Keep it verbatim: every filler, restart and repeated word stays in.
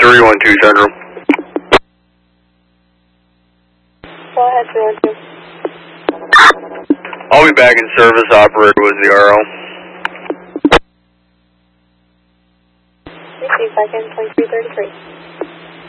three one two Central. Go ahead, three one two. I'll be back in service. Operator was the R O. Receive back in twenty-three thirty-three.